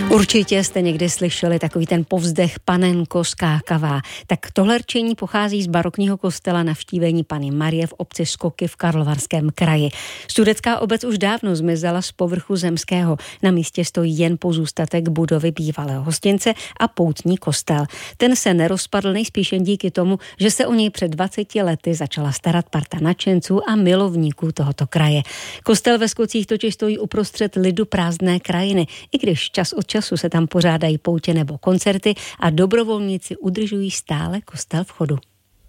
Určitě jste někdy slyšeli takový ten povzdech panenko skákavá. Tak tohle rčení pochází z barokního kostela Navštívení Panny Marie v obci Skoky v Karlovarském kraji. Sudecká obec už dávno zmizela z povrchu zemského. Na místě stojí jen pozůstatek budovy bývalého hostince a poutní kostel. Ten se nerozpadl nejspíš jen díky tomu, že se o něj před 20 lety začala starat parta nadšenců a milovníků tohoto kraje. Kostel ve Skocích totiž stojí uprostřed lidu prázdné krajiny, i když čas od času se tam pořádají poutě nebo koncerty a dobrovolníci udržují stále kostel v chodu.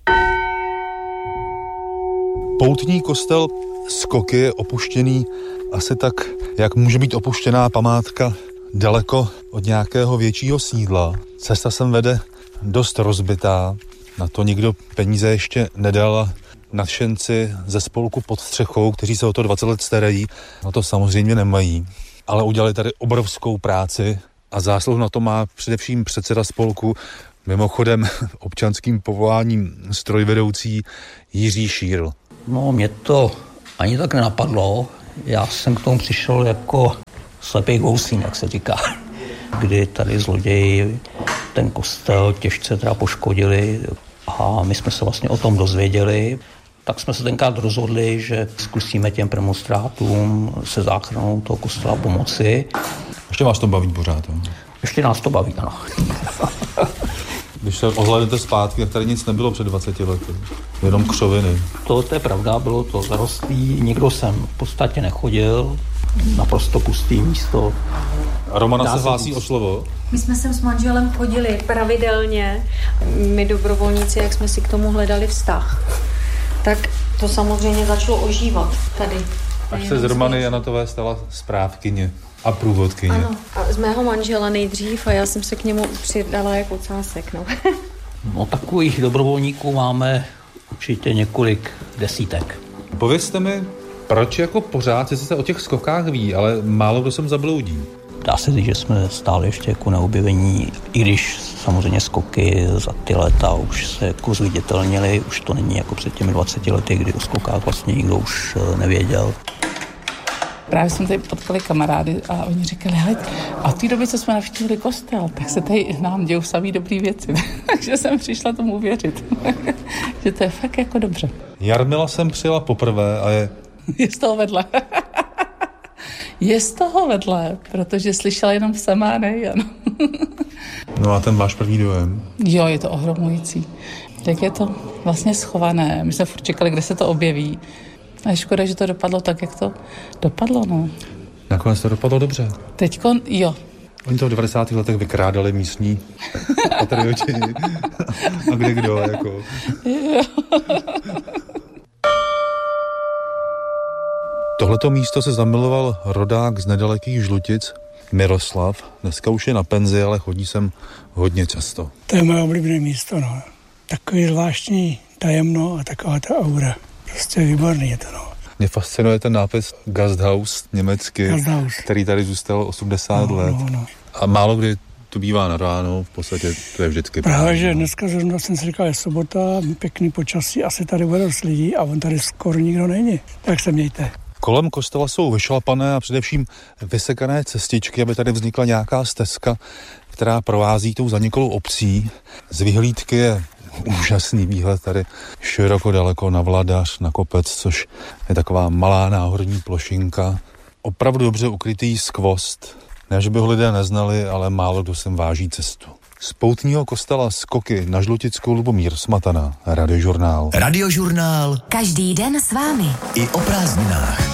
Poutní kostel Skoky je opuštěný asi tak, jak může být opuštěná památka daleko od nějakého většího sídla. Cesta sem vede dost rozbitá, na to nikdo peníze ještě nedal a nadšenci ze spolku Pod střechou, kteří se o to 20 let starají, no to samozřejmě nemají. Ale udělali tady obrovskou práci a zásluhu na to má především předseda spolku, mimochodem občanským povoláním strojvedoucí Jiří Šírl. No, mě to ani tak nenapadlo. Já jsem k tomu přišel jako slepý kousín, jak se říká, kdy tady zloději ten kostel těžce teda poškodili a my jsme se vlastně o tom dozvěděli. Tak jsme se tenkrát rozhodli, že zkusíme těm premonstrátům se záchranou toho kostela pomoci. Ještě vás to baví pořád, jo? Ještě nás to baví, ano. Když se ohlédnete zpátky, tak tady nic nebylo před 20 lety. Jenom křoviny. To je pravda, bylo to zarostlý. Nikdo sem v podstatě nechodil. Naprosto pustý místo. A Romana se hlásí o slovo? My jsme sem s manželem chodili pravidelně. My dobrovolníci, jak jsme si k tomu hledali vztah, tak to samozřejmě začalo ožívat tady. Až se z Romany Janatové stala správkyně a průvodkyně. Ano, a z mého manžela nejdřív a já jsem se k němu přidala jako ocásek, no. No, takových dobrovolníků máme určitě několik desítek. Povězte mi, proč jako pořád se o těch skokách ví, ale málo kdo sem zabloudí? Dá se říct, že jsme stále ještě jako neobjevení, i když samozřejmě skoky za ty léta už se jako zviditelnily, už to není jako před těmi 20 lety, kdy o skokách vlastně nikdo už nevěděl. Právě jsme tady potkali kamarády a oni říkali, hele, a v té době, co jsme navštívili kostel, tak se tady nám dějou samý dobrý věci. Takže jsem přišla tomu věřit, že to je fakt jako dobře. Jarmila sem přijela poprvé a je z toho vedle. Je z toho vedle, protože slyšela jenom sama, ne Jan. No a ten váš první dojem? Jo, je to ohromující. Jak je to vlastně schované. My jsme furt čekali, kde se to objeví. A je škoda, že to dopadlo tak, jak to dopadlo, no. Nakonec to dopadlo dobře. Teďko, jo. Oni to v 90. letech vykrádali místní patrioti. A kde kdo, jako. Jo. Tohleto místo se zamiloval rodák z nedalekých Žlutic, Miroslav. Dneska už je na penzi, ale chodí sem hodně často. To je moje oblíbené místo, no. Takový zvláštní tajemno a taková ta aura. Prostě výborný je to, no. Mě fascinuje ten nápis Gasthaus německy, Gasthaus, který tady zůstal 80 let. No. A málo kdy to bývá na ráno, v podstatě to je vždycky právě, že dneska zrovna jsem si říkal, je sobota, pěkný počasí, asi tady bude dost lidí a on tady skoro nikdo není. Tak se mějte. Kolem kostela jsou vyšlapané a především vysekané cestičky, aby tady vznikla nějaká stezka, která provází tou zaniklou obcí. Z vyhlídky je úžasný výhled tady široko daleko na Vladař, na kopec, což je taková malá náhorní plošinka. Opravdu dobře ukrytý skvost. Ne, že by ho lidé neznali, ale málo kdo sem váží cestu. Z poutního kostela Skoky na Žlutickou Lubomír Smatana, Radiožurnál. Radiožurnál. Každý den s vámi. I o prázdninách.